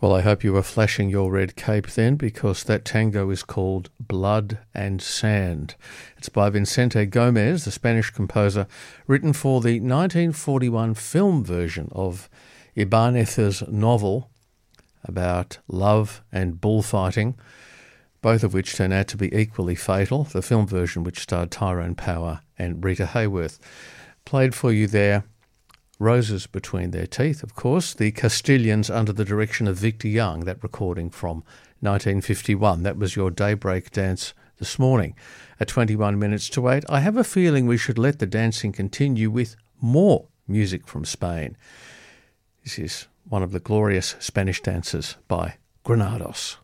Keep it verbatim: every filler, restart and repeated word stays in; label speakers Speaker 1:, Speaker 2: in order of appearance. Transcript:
Speaker 1: Well, I hope you were flashing your red cape then, because that tango is called Blood and Sand. It's by Vicente Gomez, the Spanish composer, written for the nineteen forty-one film version of Ibanez's novel about love and bullfighting, both of which turn out to be equally fatal. The film version, which starred Tyrone Power and Rita Hayworth. Played for you there, Roses Between Their Teeth, of course, the Castilians under the direction of Victor Young, that recording from nineteen fifty-one. That was your daybreak dance this morning at twenty-one minutes to eight. I have a feeling we should let the dancing continue with more music from Spain. This is one of the glorious Spanish dances by Granados.